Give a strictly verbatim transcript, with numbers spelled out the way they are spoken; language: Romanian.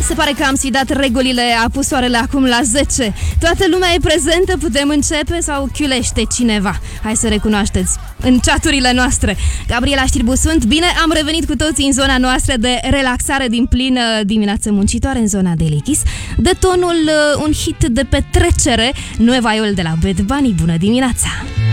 Se pare că am sfidat regulile, a pus soarele acum la zece. Toată lumea e prezentă, putem începe sau chiulește cineva? Hai să recunoașteți în chaturile noastre. Gabriela Știrbu sunt, bine, am revenit cu toții în zona noastră de relaxare din plină dimineață muncitoare în zona de Lichis. De tonul un hit de petrecere, Nueva Iol de la Bad Bunny. Bună dimineața!